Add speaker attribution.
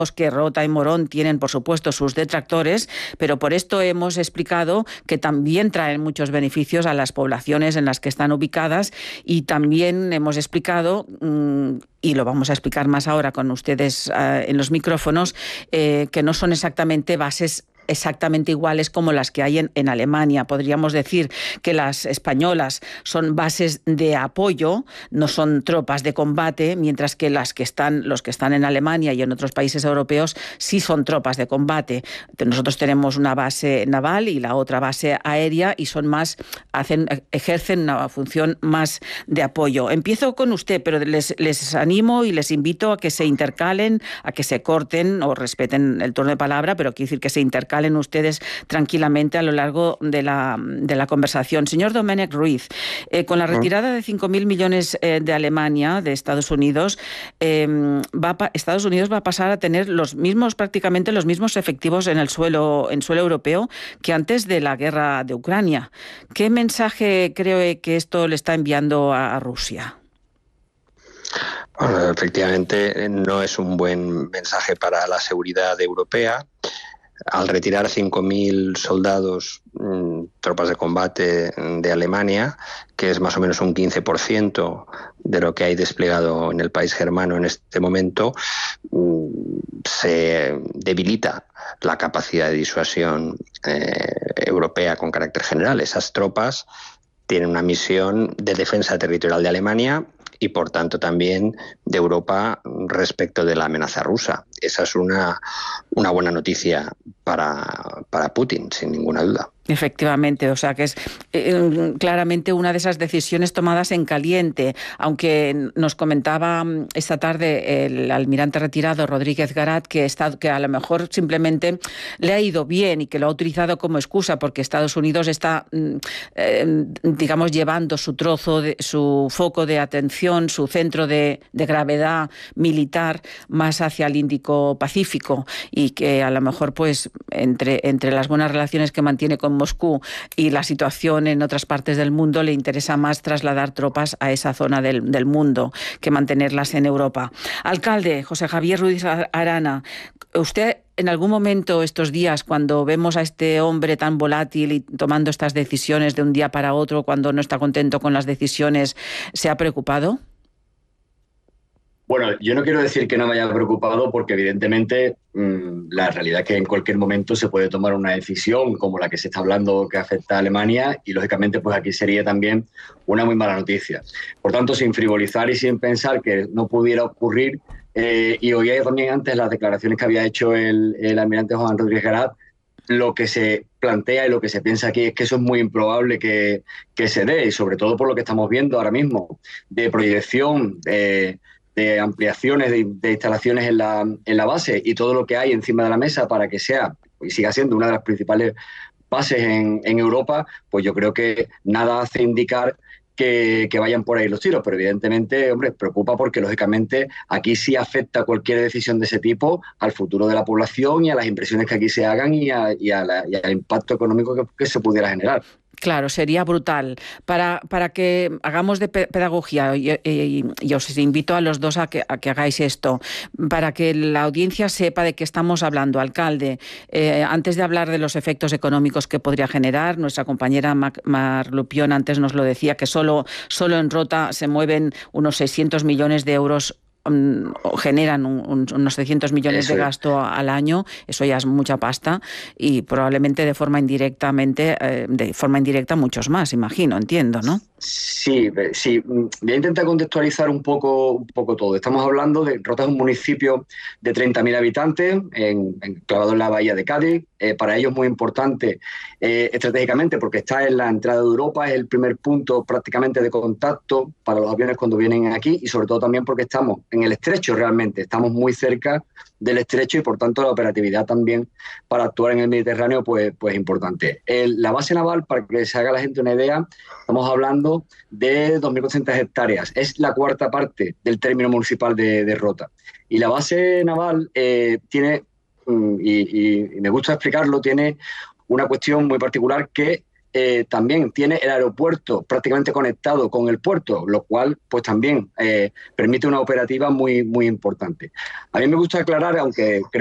Speaker 1: que Rota y Morón tienen, por supuesto, sus detractores, pero por esto hemos explicado que también traen muchos beneficios a las poblaciones en las que están ubicadas, y también hemos explicado, y lo vamos a explicar más ahora con ustedes en los micrófonos, que no son exactamente bases exactamente iguales como las que hay en Alemania. Podríamos decir que las españolas son bases de apoyo, no son tropas de combate, mientras que los que están en Alemania y en otros países europeos sí son tropas de combate. Nosotros tenemos una base naval y la otra base aérea, y ejercen una función más de apoyo. Empiezo con usted, pero les animo y les invito a que se intercalen, a que se corten o respeten el turno de palabra, pero quiero decir que se intercalen ustedes tranquilamente a lo largo de la conversación. Señor Domènech Ruiz, con la retirada de 5.000 millones de Alemania, de Estados Unidos, Estados Unidos va a pasar a tener prácticamente los mismos efectivos en suelo europeo que antes de la guerra de Ucrania. ¿Qué mensaje cree que esto le está enviando a Rusia?
Speaker 2: Bueno, efectivamente no es un buen mensaje para la seguridad europea. Al retirar 5.000 soldados, tropas de combate de Alemania, que es más o menos un 15% de lo que hay desplegado en el país germano en este momento, se debilita la capacidad de disuasión europea con carácter general. Esas tropas tienen una misión de defensa territorial de Alemania y, por tanto, también de Europa respecto de la amenaza rusa. Esa es una buena noticia para Putin, sin ninguna duda.
Speaker 1: Efectivamente, o sea que es claramente una de esas decisiones tomadas en caliente, aunque nos comentaba esta tarde el almirante retirado Rodríguez Garat que a lo mejor simplemente le ha ido bien y que lo ha utilizado como excusa porque Estados Unidos está, digamos, llevando su foco de atención, su centro de gravedad militar más hacia el Índico-Pacífico, y que a lo mejor pues entre las buenas relaciones que mantiene con Moscú y la situación en otras partes del mundo, le interesa más trasladar tropas a esa zona del mundo que mantenerlas en Europa. Alcalde José Javier Ruiz Arana, usted en algún momento estos días, cuando vemos a este hombre tan volátil y tomando estas decisiones de un día para otro, cuando no está contento con las decisiones, ¿se ha preocupado?
Speaker 3: Bueno, yo no quiero decir que no me haya preocupado, porque evidentemente la realidad es que en cualquier momento se puede tomar una decisión como la que se está hablando que afecta a Alemania, y lógicamente pues aquí sería también una muy mala noticia. Por tanto, sin frivolizar y sin pensar que no pudiera ocurrir, y oía también antes las declaraciones que había hecho el almirante Juan Rodríguez Garat, lo que se plantea y lo que se piensa aquí es que eso es muy improbable que se dé, y sobre todo por lo que estamos viendo ahora mismo de proyección, de ampliaciones de instalaciones en la base y todo lo que hay encima de la mesa para que sea y siga siendo una de las principales bases en Europa, pues yo creo que nada hace indicar que vayan por ahí los tiros. Pero evidentemente, hombre, preocupa porque lógicamente aquí sí afecta cualquier decisión de ese tipo al futuro de la población y a las inversiones que aquí se hagan y al impacto económico que se pudiera generar.
Speaker 1: Claro, sería brutal. Para que hagamos de pedagogía, y os invito a los dos a que hagáis esto, para que la audiencia sepa de qué estamos hablando. Alcalde, antes de hablar de los efectos económicos que podría generar, nuestra compañera Mar Lupión antes nos lo decía, que solo en Rota se mueven unos 600 millones de euros, generan unos 600 millones de gasto al año. Eso ya es mucha pasta, y probablemente de forma indirecta muchos más, entiendo, ¿no?
Speaker 3: Sí. Voy a intentar contextualizar un poco todo. Estamos hablando de Rota, es un municipio de 30.000 habitantes, enclavado en la bahía de Cádiz. Para ellos es muy importante estratégicamente porque está en la entrada de Europa, es el primer punto prácticamente de contacto para los aviones cuando vienen aquí, y sobre todo también porque estamos en el estrecho realmente, estamos muy cerca del estrecho, y por tanto la operatividad también para actuar en el Mediterráneo pues es importante. La base naval, para que se haga la gente una idea, estamos hablando de 2.400 hectáreas, es la cuarta parte del término municipal de Rota. Y la base naval tiene, y me gusta explicarlo, tiene una cuestión muy particular que también tiene el aeropuerto prácticamente conectado con el puerto, lo cual pues también permite una operativa muy, muy importante. A mí me gusta aclarar, aunque creo